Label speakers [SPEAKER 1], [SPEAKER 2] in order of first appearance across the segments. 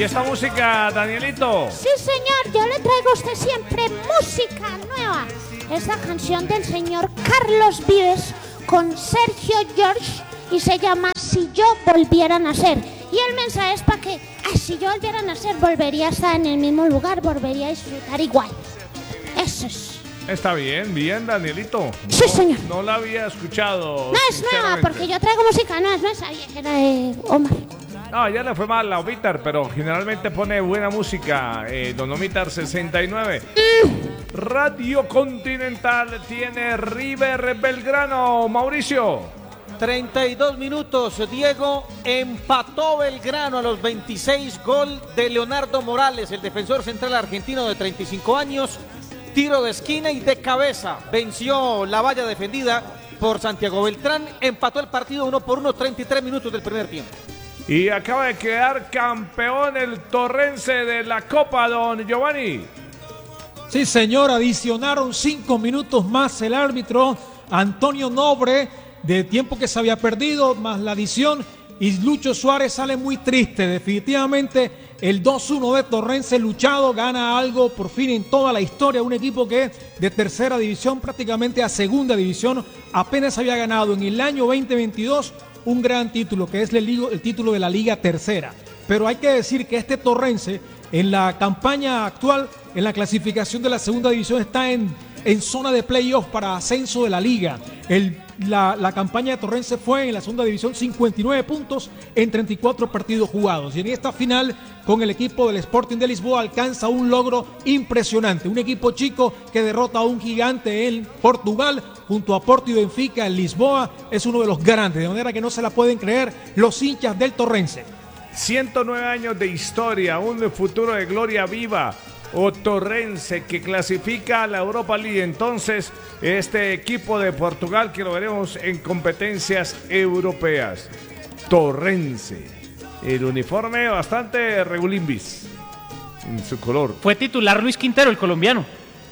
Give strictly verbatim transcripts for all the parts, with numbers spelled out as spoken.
[SPEAKER 1] ¿Y esta música, Danielito?
[SPEAKER 2] Sí, señor, yo le traigo a usted siempre música nueva. Es la canción del señor Carlos Vives con Sergio George y se llama Si yo volviera a nacer. Y el mensaje es para que, ay, si yo volviera a nacer, volvería a estar en el mismo lugar, volvería a disfrutar igual. Eso es.
[SPEAKER 1] Está bien, bien, Danielito. No,
[SPEAKER 2] Sí, señor.
[SPEAKER 1] No la había escuchado.
[SPEAKER 2] No es nueva, porque yo traigo música nueva, no es esa viejera de Omar.
[SPEAKER 1] No, ya le fue mal a Omitar, pero generalmente pone buena música. Eh, Don Omitar sesenta y nueve. Mm. Radio Continental tiene River Belgrano. Mauricio.
[SPEAKER 3] treinta y dos minutos. Diego, empató Belgrano a los veintiséis. Gol de Leonardo Morales, el defensor central argentino de treinta y cinco años. Tiro de esquina y de cabeza. Venció la valla defendida por Santiago Beltrán. Empató el partido uno por uno, treinta y tres minutos del primer tiempo.
[SPEAKER 1] Y acaba de quedar campeón el Torrense de la Copa, don Giovanni.
[SPEAKER 4] Sí, señor, adicionaron cinco minutos más el árbitro Antonio Nobre, de tiempo que se había perdido, más la adición, y Lucho Suárez sale muy triste. Definitivamente el dos uno de Torrense luchado gana algo por fin en toda la historia. Un equipo que de tercera división prácticamente a segunda división apenas había ganado en el año veinte veintidós un gran título, que es el, el título de la Liga Tercera. Pero hay que decir que este Torrense, en la campaña actual, en la clasificación de la segunda división, está en, en zona de playoff para ascenso de la liga. El, la, la campaña de Torrense fue en la segunda división cincuenta y nueve puntos en treinta y cuatro partidos jugados. Y en esta final, con el equipo del Sporting de Lisboa, alcanza un logro impresionante. Un equipo chico que derrota a un gigante en Portugal, junto a Porto y Benfica. En Lisboa es uno de los grandes, de manera que no se la pueden creer los hinchas del Torrense.
[SPEAKER 1] ciento nueve años de historia, un futuro de gloria viva. O Torrense, que clasifica a la Europa League. Entonces, este equipo de Portugal, que lo veremos en competencias europeas. Torrense, el uniforme bastante regulimbis en su color.
[SPEAKER 5] Fue titular Luis Quintero, el colombiano.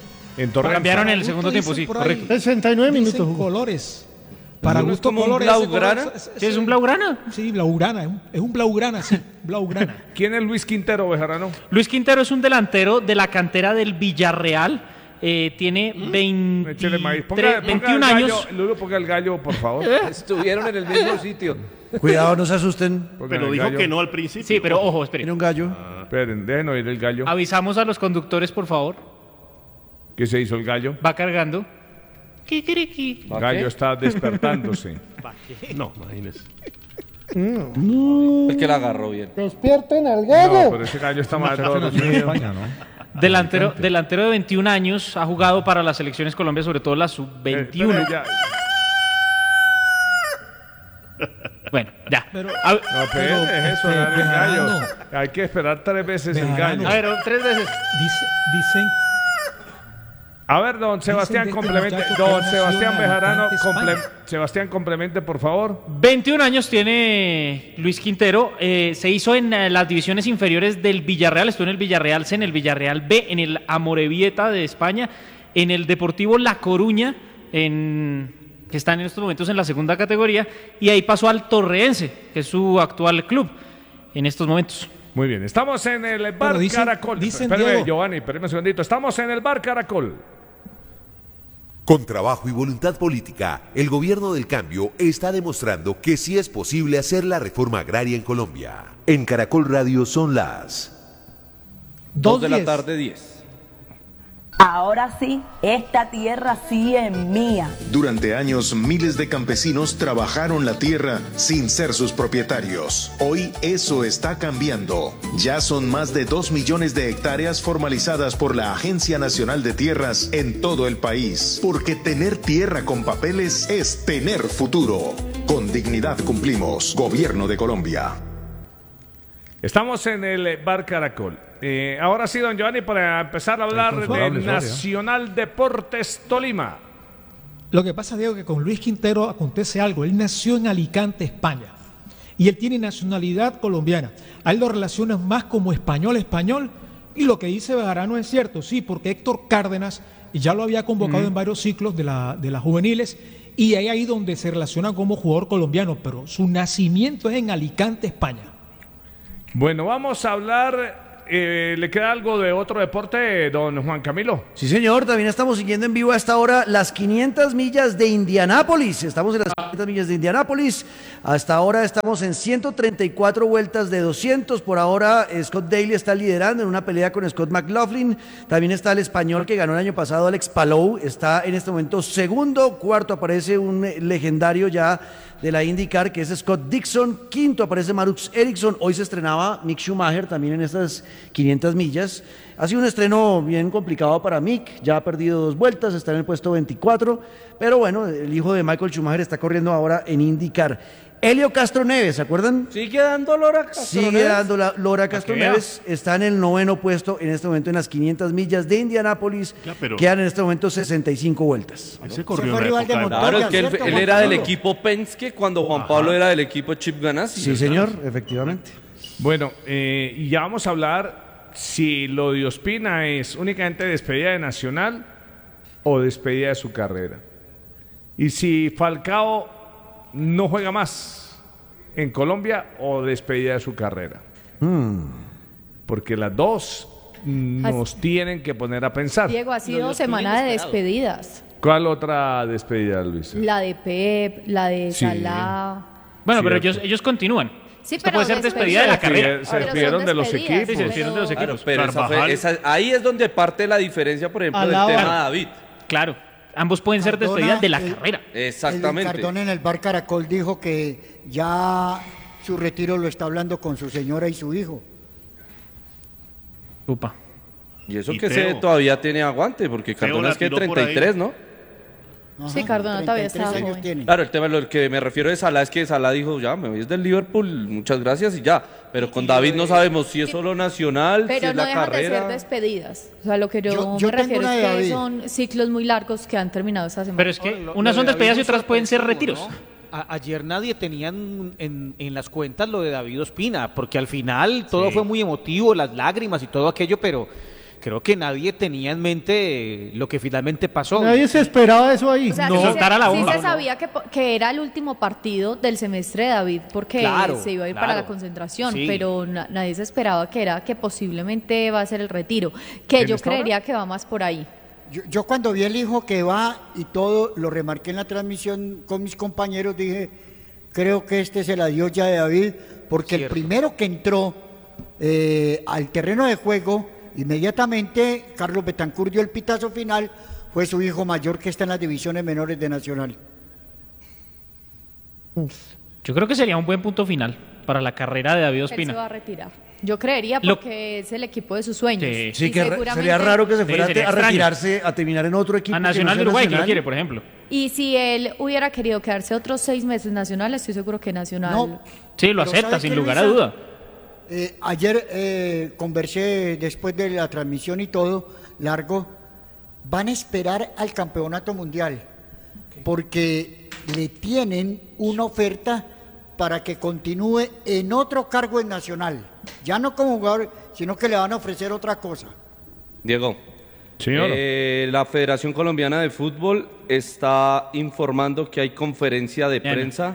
[SPEAKER 1] En Torrense.
[SPEAKER 5] Lo cambiaron en el segundo tiempo, sí, correcto.
[SPEAKER 6] sesenta y nueve minutos.
[SPEAKER 4] Colores. Para gusto
[SPEAKER 7] como
[SPEAKER 4] colores.
[SPEAKER 7] un blaugrana.
[SPEAKER 5] ¿Sí es un blaugrana?
[SPEAKER 4] Sí, blaugrana. Es un, es un blaugrana, sí. Blaugrana.
[SPEAKER 1] ¿Quién es Luis Quintero, Bejarano?
[SPEAKER 5] Luis Quintero es un delantero de la cantera del Villarreal. Eh, tiene veinte,
[SPEAKER 1] maíz. Ponga,
[SPEAKER 5] veintiún
[SPEAKER 1] ponga
[SPEAKER 5] años.
[SPEAKER 1] Gallo, Lulo, ponga el gallo, por favor.
[SPEAKER 7] Estuvieron en el mismo sitio.
[SPEAKER 8] Cuidado, no se asusten.
[SPEAKER 1] Pongan
[SPEAKER 6] Pero
[SPEAKER 1] el
[SPEAKER 6] dijo
[SPEAKER 1] gallo.
[SPEAKER 6] que no al principio.
[SPEAKER 5] Sí, pero ojo, esperen.
[SPEAKER 8] Tiene un gallo.
[SPEAKER 1] Ah, esperen, déjenos oír el gallo.
[SPEAKER 5] Avisamos a los conductores, por favor.
[SPEAKER 1] ¿Qué se hizo el gallo?
[SPEAKER 5] Va cargando. Kikiriki.
[SPEAKER 1] El gallo está despertándose.
[SPEAKER 6] No, imagínese.
[SPEAKER 7] El que la agarró bien.
[SPEAKER 6] Despierten al
[SPEAKER 1] No, pero ese gallo está mal.
[SPEAKER 5] Delantero, delantero de veintiún años, ha jugado para las selecciones Colombia, sobre todo la sub veintiuno.
[SPEAKER 1] Eh, ya.
[SPEAKER 5] Bueno, ya.
[SPEAKER 4] Pero,
[SPEAKER 5] A,
[SPEAKER 1] No, pero es eso,
[SPEAKER 4] este,
[SPEAKER 1] dar el gallo.
[SPEAKER 4] Bejarano.
[SPEAKER 1] Hay que esperar tres veces el
[SPEAKER 4] Bejarano.
[SPEAKER 1] gallo.
[SPEAKER 5] a ver, tres veces.
[SPEAKER 4] Dice, dicen
[SPEAKER 1] A ver, don Sebastián,
[SPEAKER 4] de este
[SPEAKER 1] complemente.
[SPEAKER 4] muchacho que
[SPEAKER 1] Don
[SPEAKER 4] nació
[SPEAKER 1] Sebastián
[SPEAKER 4] en
[SPEAKER 1] Bejarano,
[SPEAKER 4] Alicante,
[SPEAKER 1] comple-
[SPEAKER 4] España.
[SPEAKER 1] Sebastián, complemente, por favor.
[SPEAKER 5] veintiún años tiene Luis Quintero. Eh, se hizo en eh, las divisiones inferiores del Villarreal. Estuvo en el Villarreal C, en el Villarreal B, en el Amorebieta de España, en el Deportivo La Coruña, en, que están en estos momentos en la segunda categoría, y ahí pasó al Torreense, que es su actual club en estos momentos.
[SPEAKER 1] Muy bien, estamos en el Bar
[SPEAKER 4] dicen-
[SPEAKER 1] Caracol.
[SPEAKER 4] dicen,
[SPEAKER 1] Espérame,
[SPEAKER 4] Diego.
[SPEAKER 1] Giovanni, espérame un segundito. Estamos en el Bar Caracol.
[SPEAKER 9] Con trabajo y voluntad política, el gobierno del cambio está demostrando que sí es posible hacer la reforma agraria en Colombia. En Caracol Radio son las
[SPEAKER 7] Dos de la
[SPEAKER 4] diez.
[SPEAKER 7] tarde, diez.
[SPEAKER 10] Ahora sí, esta tierra sí es mía.
[SPEAKER 11] Durante años, miles de campesinos trabajaron la tierra sin ser sus propietarios. Hoy eso está cambiando. Ya son más de dos millones de hectáreas formalizadas por la Agencia Nacional de Tierras en todo el país. Porque tener tierra con papeles es tener futuro. Con dignidad cumplimos. Gobierno de Colombia.
[SPEAKER 1] Estamos en el Bar Caracol. Eh, ahora sí, don Giovanni, para empezar a hablar de Nacional Deportes Tolima.
[SPEAKER 4] Lo que pasa, Diego, que con Luis Quintero acontece algo. Él nació en Alicante, España, y él tiene nacionalidad colombiana. A él lo relacionan más como español, español, y lo que dice Bejarano es cierto, sí, porque Héctor Cárdenas ya lo había convocado mm. en varios ciclos de, la, de las juveniles, y ahí ahí donde se relaciona como jugador colombiano, pero su nacimiento es en Alicante, España.
[SPEAKER 1] Bueno, vamos a hablar. Eh, ¿Le queda algo de otro deporte, don Juan Camilo?
[SPEAKER 8] Sí, señor, también estamos siguiendo en vivo a esta hora las quinientas millas de Indianápolis. Estamos en las quinientas millas de Indianápolis. Hasta ahora estamos en ciento treinta y cuatro vueltas de doscientos. Por ahora, Scott Daly está liderando en una pelea con Scott McLaughlin. También está el español que ganó el año pasado, Alex Palou. Está en este momento segundo. Cuarto aparece un legendario ya de la IndyCar, que es Scott Dixon. Quinto aparece Marux Ericsson. Hoy se estrenaba Mick Schumacher también en estas quinientas millas. Ha sido un estreno bien complicado para Mick, ya ha perdido dos vueltas, está en el puesto veinticuatro, pero bueno, el hijo de Michael Schumacher está corriendo ahora en IndyCar. Helio Castro Neves, ¿se acuerdan?
[SPEAKER 7] Sigue dando Lora Castro
[SPEAKER 8] Sigue
[SPEAKER 7] Neves.
[SPEAKER 8] dando la Lora Castro Neves, está en el noveno puesto en este momento en las quinientas millas de Indianápolis.
[SPEAKER 6] Ya, pero-
[SPEAKER 8] Quedan en este momento sesenta y cinco vueltas.
[SPEAKER 6] Ese corrió
[SPEAKER 12] fue
[SPEAKER 6] en la
[SPEAKER 12] rival de
[SPEAKER 6] época.
[SPEAKER 12] Montoya.
[SPEAKER 7] Claro, es que él,
[SPEAKER 12] ¿cierto,
[SPEAKER 7] él
[SPEAKER 12] Juan
[SPEAKER 7] era del
[SPEAKER 12] Pablo?
[SPEAKER 7] equipo Penske cuando Juan Pablo era del equipo Chip Ganassi.
[SPEAKER 8] Sí, señor, efectivamente.
[SPEAKER 1] Bueno, eh, y ya vamos a hablar si lo de Ospina es únicamente despedida de Nacional o despedida de su carrera. Y si Falcao no juega más en Colombia o despedida de su carrera. Porque las dos nos tienen que poner a pensar.
[SPEAKER 13] Diego, ha sido semana de despedidas.
[SPEAKER 1] ¿Cuál otra despedida, Luis?
[SPEAKER 13] La de Pep, la de
[SPEAKER 1] Sí.
[SPEAKER 13] Salah.
[SPEAKER 5] Bueno, pero
[SPEAKER 1] Cierto.
[SPEAKER 5] ellos, ellos continúan.
[SPEAKER 13] Sí,
[SPEAKER 5] Esto
[SPEAKER 13] pero
[SPEAKER 5] puede ser despedida de la carrera.
[SPEAKER 1] Se
[SPEAKER 13] Pero
[SPEAKER 1] despidieron
[SPEAKER 13] son
[SPEAKER 1] de los
[SPEAKER 13] despedidas,
[SPEAKER 1] equipos.
[SPEAKER 5] Sí, se despidieron de los
[SPEAKER 7] Claro,
[SPEAKER 5] equipos.
[SPEAKER 7] pero esa fue-
[SPEAKER 6] Carvajal.
[SPEAKER 7] esa- ahí es donde parte la diferencia, por ejemplo,
[SPEAKER 12] Al
[SPEAKER 7] del
[SPEAKER 12] lado-
[SPEAKER 7] tema
[SPEAKER 12] Claro.
[SPEAKER 7] David.
[SPEAKER 5] Claro, ambos pueden ser
[SPEAKER 12] Cardona,
[SPEAKER 5] despedidas de la
[SPEAKER 12] el-
[SPEAKER 5] carrera.
[SPEAKER 7] Exactamente.
[SPEAKER 12] El Cardona en el bar Caracol dijo que ya su retiro lo está hablando con su señora y su hijo.
[SPEAKER 5] Upa.
[SPEAKER 7] Y eso
[SPEAKER 6] Y
[SPEAKER 7] que
[SPEAKER 6] Teo.
[SPEAKER 7] se todavía tiene aguante, porque
[SPEAKER 6] Teo
[SPEAKER 7] Cardona
[SPEAKER 6] la
[SPEAKER 7] es que
[SPEAKER 6] tiró por
[SPEAKER 7] treinta y tres, ¿no?
[SPEAKER 12] Ajá,
[SPEAKER 13] Sí, Cardona todavía
[SPEAKER 12] treinta y tres
[SPEAKER 13] está
[SPEAKER 12] años
[SPEAKER 13] joven.
[SPEAKER 12] tiene.
[SPEAKER 7] Claro, el tema, lo que me refiero de Salah es que Salah dijo, ya, me voy del Liverpool, muchas gracias y ya. Pero con David no sabemos si es solo nacional, si
[SPEAKER 13] Pero
[SPEAKER 7] es
[SPEAKER 13] no
[SPEAKER 7] la
[SPEAKER 13] dejan de ser
[SPEAKER 7] carrera.
[SPEAKER 13] despedidas. O sea, lo que yo,
[SPEAKER 12] Yo- yo
[SPEAKER 13] me
[SPEAKER 12] tengo
[SPEAKER 13] refiero
[SPEAKER 12] una
[SPEAKER 13] es
[SPEAKER 12] de
[SPEAKER 13] que
[SPEAKER 12] David.
[SPEAKER 13] son ciclos muy largos que han terminado esta semana.
[SPEAKER 5] Pero es que
[SPEAKER 3] Lo-
[SPEAKER 5] unas
[SPEAKER 3] lo
[SPEAKER 5] son
[SPEAKER 3] de
[SPEAKER 5] despedidas y
[SPEAKER 3] David
[SPEAKER 5] otras
[SPEAKER 3] muy
[SPEAKER 5] pueden ser
[SPEAKER 3] sorpresivo,
[SPEAKER 5] retiros.
[SPEAKER 3] ¿no? A- ayer nadie tenía en, en- en las cuentas lo de David Ospina, porque al final todo
[SPEAKER 5] Sí.
[SPEAKER 3] fue muy emotivo, las lágrimas y todo aquello, pero creo que nadie tenía en mente lo que finalmente pasó.
[SPEAKER 6] Nadie se esperaba eso ahí.
[SPEAKER 13] O sea,
[SPEAKER 5] No.
[SPEAKER 13] sí, se,
[SPEAKER 5] Soltar a la
[SPEAKER 13] sí
[SPEAKER 5] bomba.
[SPEAKER 13] se sabía que, po- que era el último partido del semestre de David porque
[SPEAKER 3] Claro,
[SPEAKER 13] se iba a ir
[SPEAKER 3] claro.
[SPEAKER 13] para la concentración,
[SPEAKER 3] Sí.
[SPEAKER 13] pero na- nadie se esperaba que era que posiblemente va a ser el retiro, que
[SPEAKER 1] ¿En
[SPEAKER 13] yo
[SPEAKER 1] esta hora?
[SPEAKER 13] creería que va más por ahí.
[SPEAKER 12] Yo, yo cuando vi el hijo que va y todo, lo remarqué en la transmisión con mis compañeros, dije, creo que este se la dio ya de David, porque
[SPEAKER 3] Cierto.
[SPEAKER 12] el primero que entró eh, al terreno de juego, inmediatamente Carlos Betancur dio el pitazo final, fue su hijo mayor que está en las divisiones menores de Nacional.
[SPEAKER 5] Yo creo que sería un buen punto final para la carrera de David
[SPEAKER 13] Él se va
[SPEAKER 5] Ospina.
[SPEAKER 13] a retirar. Yo creería
[SPEAKER 5] Lo-
[SPEAKER 13] porque es el equipo de sus sueños.
[SPEAKER 5] Sí.
[SPEAKER 8] Sí,
[SPEAKER 13] Y
[SPEAKER 8] que ra-
[SPEAKER 13] seguramente-
[SPEAKER 8] sería raro que se
[SPEAKER 5] Sí,
[SPEAKER 8] fuera
[SPEAKER 5] sería
[SPEAKER 8] a
[SPEAKER 5] extraño.
[SPEAKER 8] retirarse, a terminar en otro equipo.
[SPEAKER 5] A
[SPEAKER 8] que no
[SPEAKER 5] Nacional
[SPEAKER 8] sea
[SPEAKER 5] de Uruguay, que lo
[SPEAKER 8] Nacional.
[SPEAKER 5] quiere, por ejemplo.
[SPEAKER 13] Y si él hubiera querido quedarse otros seis meses Nacional, estoy seguro que Nacional...
[SPEAKER 12] No,
[SPEAKER 5] Sí, lo
[SPEAKER 12] Pero
[SPEAKER 5] acepta,
[SPEAKER 12] ¿sabe
[SPEAKER 5] sin
[SPEAKER 12] qué,
[SPEAKER 5] lugar a
[SPEAKER 12] Luisa?
[SPEAKER 5] duda.
[SPEAKER 12] Eh, ayer eh, conversé después de la transmisión y todo, largo, van a esperar al campeonato mundial, porque le tienen una oferta para que continúe en otro cargo en Nacional, ya no como jugador, sino que le van a ofrecer otra cosa.
[SPEAKER 7] Diego.
[SPEAKER 1] Señor.
[SPEAKER 7] eh, la Federación Colombiana de Fútbol está informando que hay conferencia de
[SPEAKER 5] Mañana.
[SPEAKER 7] prensa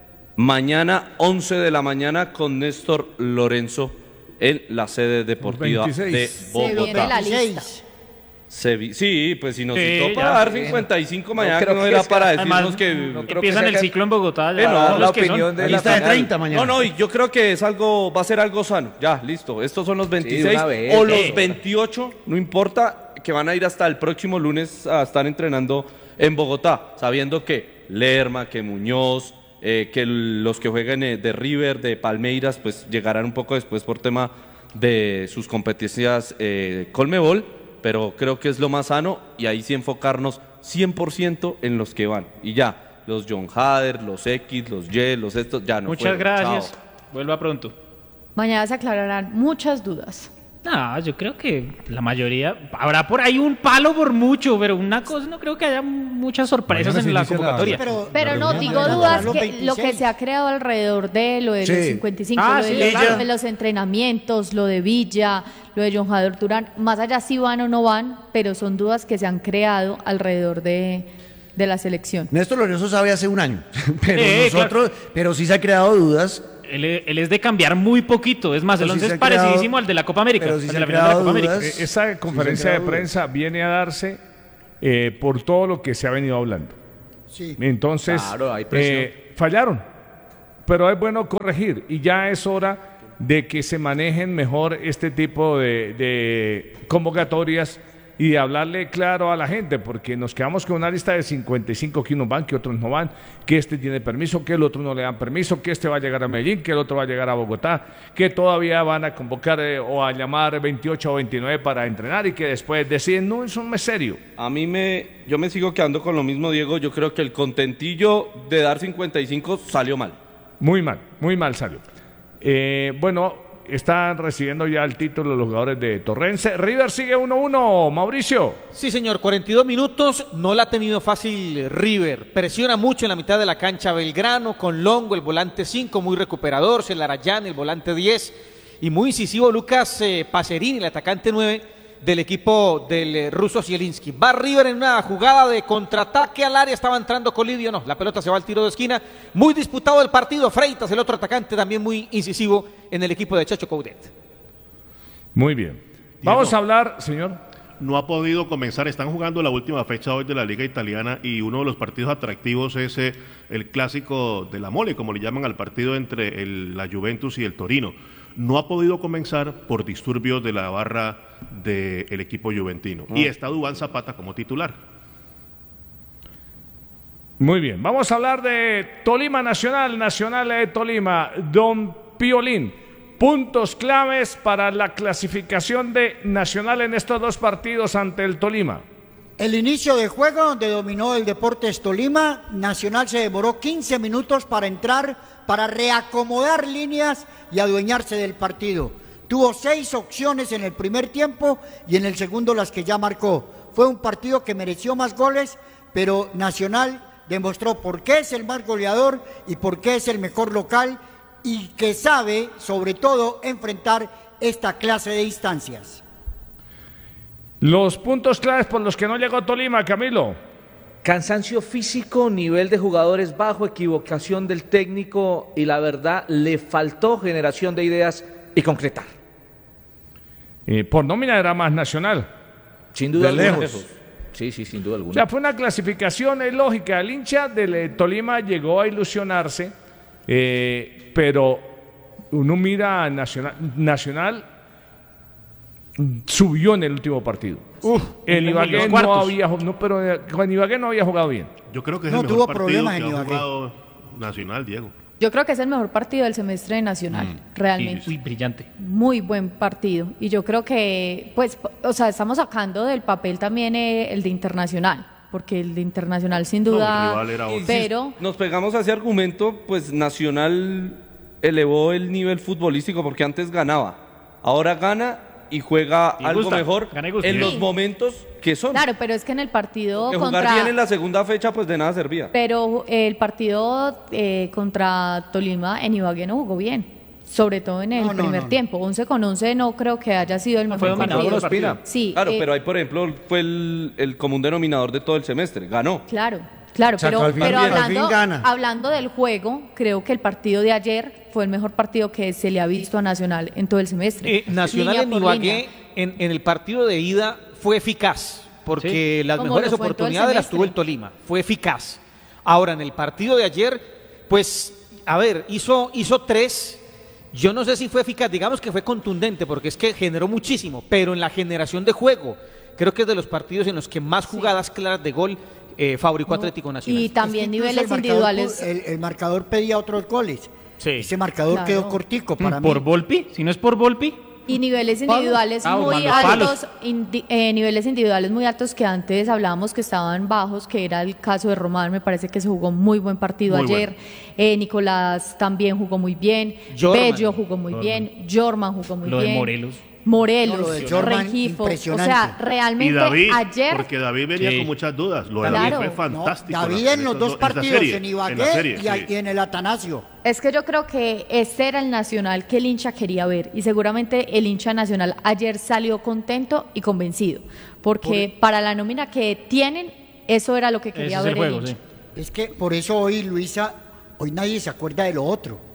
[SPEAKER 7] mañana once de la mañana con Néstor Lorenzo en la sede deportiva
[SPEAKER 1] veintiséis.
[SPEAKER 7] de
[SPEAKER 13] Se viene
[SPEAKER 7] Bogotá.
[SPEAKER 13] la lista.
[SPEAKER 12] Seis.
[SPEAKER 7] Se vi- sí, pues si nos
[SPEAKER 5] Sí,
[SPEAKER 7] citó
[SPEAKER 5] ya.
[SPEAKER 7] para dar cincuenta y cinco mañana,
[SPEAKER 14] creo
[SPEAKER 7] no
[SPEAKER 14] que
[SPEAKER 7] era
[SPEAKER 14] es-
[SPEAKER 7] para decirnos
[SPEAKER 5] Además,
[SPEAKER 7] que...
[SPEAKER 14] no creo
[SPEAKER 5] empiezan
[SPEAKER 14] que
[SPEAKER 5] el
[SPEAKER 14] sea-
[SPEAKER 5] ciclo en Bogotá. ya
[SPEAKER 7] Eh, no,
[SPEAKER 5] todos
[SPEAKER 7] la
[SPEAKER 5] los que son.
[SPEAKER 14] opinión de
[SPEAKER 8] La
[SPEAKER 14] la
[SPEAKER 8] lista de
[SPEAKER 14] final.
[SPEAKER 8] treinta mañana.
[SPEAKER 7] No, no, y yo creo que es algo, va a ser algo sano. Ya, listo. Estos son los veintiséis
[SPEAKER 14] una vez,
[SPEAKER 7] o
[SPEAKER 14] sí.
[SPEAKER 7] los veintiocho, no importa, que van a ir hasta el próximo lunes a estar entrenando en Bogotá, sabiendo que Lerma, que Muñoz, eh, que los que jueguen eh, de River, de Palmeiras, pues llegarán un poco después por tema de sus competencias eh, Colmebol, pero creo que es lo más sano y ahí sí enfocarnos cien por ciento en los que van. Y ya, los John Hader, los X, los Y, los estos, ya no
[SPEAKER 5] Muchas
[SPEAKER 7] fueron.
[SPEAKER 5] gracias.
[SPEAKER 7] Chao.
[SPEAKER 5] Vuelva pronto.
[SPEAKER 13] Mañana se aclararán muchas dudas.
[SPEAKER 5] No, yo creo que la mayoría. Habrá por ahí un palo por mucho, pero una cosa, no creo que haya muchas sorpresas
[SPEAKER 1] Mañana se
[SPEAKER 5] en la
[SPEAKER 1] inicia la-
[SPEAKER 5] convocatoria.
[SPEAKER 12] Pero,
[SPEAKER 13] Pero no,
[SPEAKER 12] mañana
[SPEAKER 13] digo
[SPEAKER 12] van a
[SPEAKER 13] dudas
[SPEAKER 12] los
[SPEAKER 13] que
[SPEAKER 12] veintiséis.
[SPEAKER 13] lo que se ha creado alrededor de lo de los
[SPEAKER 8] Sí.
[SPEAKER 13] cincuenta y cinco,
[SPEAKER 5] Ah,
[SPEAKER 13] lo de,
[SPEAKER 5] sí,
[SPEAKER 13] los,
[SPEAKER 5] claro.
[SPEAKER 13] de los entrenamientos, lo de Villa, lo de John Jader Durán, más allá si van o no van, pero son dudas que se han creado alrededor de, de la selección.
[SPEAKER 8] Néstor Lorenzo sabe hace un año, pero
[SPEAKER 5] Sí,
[SPEAKER 8] nosotros, pero sí se han creado dudas
[SPEAKER 5] él, él es de cambiar muy poquito. Es más, el once es parecidísimo al de la Copa América.
[SPEAKER 1] Pero si
[SPEAKER 5] al
[SPEAKER 1] se
[SPEAKER 5] de la
[SPEAKER 1] han
[SPEAKER 5] final de la Copa
[SPEAKER 1] creado
[SPEAKER 5] América.
[SPEAKER 1] dudas, esa conferencia de prensa viene a darse eh, por todo lo que se ha venido hablando.
[SPEAKER 12] Sí.
[SPEAKER 1] Entonces,
[SPEAKER 7] Claro, hay presión.
[SPEAKER 1] eh, fallaron. Pero es bueno corregir y ya es hora de que se manejen mejor este tipo de, de convocatorias y de hablarle claro a la gente, porque nos quedamos con una lista de cincuenta y cinco que unos van, que otros no van, que este tiene permiso, que el otro no le dan permiso, que este va a llegar a Medellín, que el otro va a llegar a Bogotá, que todavía van a convocar eh, o a llamar veintiocho o veintinueve para entrenar y que después deciden, no, eso no es serio.
[SPEAKER 7] A mí me, yo me sigo quedando con lo mismo, Diego. Yo creo que el contentillo de dar cincuenta y cinco salió mal.
[SPEAKER 1] Muy mal, muy mal salió. Eh, bueno, están recibiendo ya el título los jugadores de Torrense. River sigue uno uno, Mauricio.
[SPEAKER 3] Sí, señor, cuarenta y dos minutos, no la ha tenido fácil River. Presiona mucho en la mitad de la cancha Belgrano, con Longo, el volante cinco, muy recuperador, Celarayán, el volante diez, y muy incisivo Lucas eh, Pacerini, el atacante nueve del equipo del eh, ruso Zielinski. Va River en una jugada de contraataque al área, estaba entrando Colidio, no, la pelota se va al tiro de esquina. Muy disputado el partido, Freitas, el otro atacante, también muy incisivo en el equipo de Chacho Coudet.
[SPEAKER 1] Muy bien. Vamos a hablar, señor.
[SPEAKER 6] No ha podido comenzar, están jugando la última fecha hoy de la Liga Italiana y uno de los partidos atractivos es eh, el clásico de la mole, como le llaman al partido entre el, la Juventus y el Torino. No ha podido comenzar por disturbios de la barra del equipo juventino. Y está Duván Zapata como titular.
[SPEAKER 1] Muy bien, vamos a hablar de Tolima Nacional, Nacional de Tolima, Don Piolín. Puntos claves para la clasificación de Nacional en estos dos partidos ante el Tolima.
[SPEAKER 12] El inicio de juego donde dominó el Deportes Tolima, Nacional se demoró quince minutos para entrar, para reacomodar líneas y adueñarse del partido. Tuvo seis opciones en el primer tiempo y en el segundo las que ya marcó. Fue un partido que mereció más goles, pero Nacional demostró por qué es el más goleador y por qué es el mejor local y que sabe, sobre todo, enfrentar esta clase de instancias.
[SPEAKER 1] Los puntos claves por los que no llegó Tolima, Camilo.
[SPEAKER 14] Cansancio físico, nivel de jugadores bajo, equivocación del técnico y la verdad le faltó generación de ideas y concretar.
[SPEAKER 1] Eh, por nómina era más Nacional.
[SPEAKER 14] Sin duda
[SPEAKER 1] de
[SPEAKER 14] alguna.
[SPEAKER 1] lejos.
[SPEAKER 14] Sí, sí, sin duda alguna.
[SPEAKER 1] O sea, fue una clasificación eh, lógica. El hincha del eh, Tolima llegó a ilusionarse, eh, pero uno mira a Nacional, Nacional subió en el último partido. Uf, el Ibagué no había, no, pero con Ibagué no había jugado bien.
[SPEAKER 6] Yo creo que es
[SPEAKER 12] no,
[SPEAKER 6] el
[SPEAKER 12] tuvo
[SPEAKER 6] mejor partido
[SPEAKER 12] problemas
[SPEAKER 6] que
[SPEAKER 12] en
[SPEAKER 6] ha
[SPEAKER 12] Ibagué.
[SPEAKER 6] jugado Nacional, Diego.
[SPEAKER 13] Yo creo que es el mejor partido del semestre de Nacional,
[SPEAKER 6] Mm.
[SPEAKER 13] realmente.
[SPEAKER 5] Uy, brillante.
[SPEAKER 13] Muy buen partido. Y yo creo que, pues, o sea, estamos sacando del papel también eh, el de Internacional, porque el de Internacional sin duda,
[SPEAKER 6] No, el rival era otro.
[SPEAKER 13] pero
[SPEAKER 7] Nos pegamos a ese argumento, pues Nacional elevó el nivel futbolístico porque antes ganaba. Ahora gana y juega
[SPEAKER 5] Y
[SPEAKER 7] algo
[SPEAKER 5] gusta,
[SPEAKER 7] mejor
[SPEAKER 5] gana y gusta.
[SPEAKER 7] en
[SPEAKER 13] Sí.
[SPEAKER 7] los momentos que son.
[SPEAKER 13] claro, pero es que en el partido
[SPEAKER 7] Que jugar
[SPEAKER 13] contra...
[SPEAKER 7] bien en la segunda fecha, pues de nada servía.
[SPEAKER 13] Pero el partido eh, contra Tolima en Ibagué no jugó bien, sobre todo en el
[SPEAKER 12] No, no,
[SPEAKER 13] primer
[SPEAKER 12] no.
[SPEAKER 13] tiempo. once con once no creo que haya sido el
[SPEAKER 5] fue
[SPEAKER 13] mejor
[SPEAKER 5] dominador
[SPEAKER 13] partido.
[SPEAKER 5] el partido.
[SPEAKER 13] Sí,
[SPEAKER 7] Claro,
[SPEAKER 13] eh,
[SPEAKER 7] pero ahí, por ejemplo, fue el, el común denominador de todo el semestre. Ganó.
[SPEAKER 13] Claro, claro,
[SPEAKER 8] Sacó
[SPEAKER 13] pero,
[SPEAKER 8] al fin
[SPEAKER 13] pero
[SPEAKER 8] bien, al
[SPEAKER 13] hablando,
[SPEAKER 8] fin gana.
[SPEAKER 13] hablando del juego, creo que el partido de ayer fue el mejor partido que se le ha visto a Nacional en todo el semestre.
[SPEAKER 3] Eh, Nacional
[SPEAKER 13] Línea
[SPEAKER 3] en
[SPEAKER 13] por
[SPEAKER 3] Ibagué,
[SPEAKER 13] línea.
[SPEAKER 3] en, en el partido de ida, fue eficaz, porque las
[SPEAKER 13] Como
[SPEAKER 3] mejores
[SPEAKER 13] lo fue en todo el
[SPEAKER 3] oportunidades las
[SPEAKER 13] semestre.
[SPEAKER 3] tuvo el Tolima, fue eficaz. Ahora, en el partido de ayer, pues, a ver, hizo, hizo tres, yo no sé si fue eficaz, digamos que fue contundente, porque es que generó muchísimo, pero en la generación de juego, creo que es de los partidos en los que más jugadas claras de gol eh, fabricó Atlético Nacional.
[SPEAKER 13] Y también
[SPEAKER 12] Es que incluso
[SPEAKER 13] niveles
[SPEAKER 12] el marcador
[SPEAKER 13] individuales.
[SPEAKER 12] pu- El, el marcador pedía otros goles.
[SPEAKER 3] Sí.
[SPEAKER 12] Ese marcador
[SPEAKER 13] Claro.
[SPEAKER 12] quedó cortico para mí.
[SPEAKER 5] ¿Por Volpi? Si no es por Volpi.
[SPEAKER 13] Y niveles individuales
[SPEAKER 5] Ah,
[SPEAKER 13] muy
[SPEAKER 5] mando palos.
[SPEAKER 13] altos, indi- eh, niveles individuales muy altos que antes hablábamos que estaban bajos, que era el caso de Román, me parece que se jugó muy buen partido
[SPEAKER 6] Muy
[SPEAKER 13] ayer. Eh, Nicolás también jugó muy bien,
[SPEAKER 3] Jorman.
[SPEAKER 13] Bello jugó muy bien, Jorman jugó muy
[SPEAKER 5] Lo de
[SPEAKER 13] bien.
[SPEAKER 5] Morelos.
[SPEAKER 13] Morelos,
[SPEAKER 12] No, lo de Jorman,
[SPEAKER 13] Rengifo, o
[SPEAKER 12] impresionante.
[SPEAKER 13] sea,
[SPEAKER 6] Y
[SPEAKER 13] realmente
[SPEAKER 6] David,
[SPEAKER 13] ayer
[SPEAKER 6] porque David venía
[SPEAKER 5] Sí.
[SPEAKER 6] con muchas dudas. Lo de
[SPEAKER 13] Claro.
[SPEAKER 6] David fue
[SPEAKER 12] No,
[SPEAKER 6] fantástico.
[SPEAKER 12] David
[SPEAKER 6] la-
[SPEAKER 12] en los
[SPEAKER 6] esas
[SPEAKER 12] dos
[SPEAKER 6] en esa
[SPEAKER 12] partidos,
[SPEAKER 6] serie,
[SPEAKER 12] en Ibagué
[SPEAKER 6] en la serie,
[SPEAKER 12] y, a-
[SPEAKER 6] sí.
[SPEAKER 12] y en el Atanasio.
[SPEAKER 13] es que yo creo que este era el Nacional que el hincha quería ver y seguramente el hincha nacional ayer salió contento y convencido, porque para la nómina que tienen, eso era lo que
[SPEAKER 5] Ese
[SPEAKER 13] quería
[SPEAKER 5] es
[SPEAKER 13] ver
[SPEAKER 5] el juego,
[SPEAKER 13] hincha.
[SPEAKER 5] sí.
[SPEAKER 12] Es que por eso hoy, Luisa, hoy nadie se acuerda de lo otro.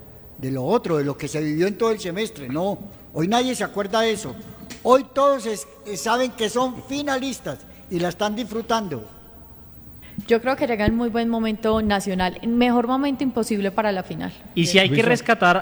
[SPEAKER 12] de lo otro, de lo que se vivió en todo el semestre. No, hoy nadie se acuerda de eso. Hoy todos es, saben que son finalistas y la están disfrutando.
[SPEAKER 13] Yo creo que llega en muy buen momento Nacional, mejor momento imposible para la final.
[SPEAKER 5] Y si hay que rescatar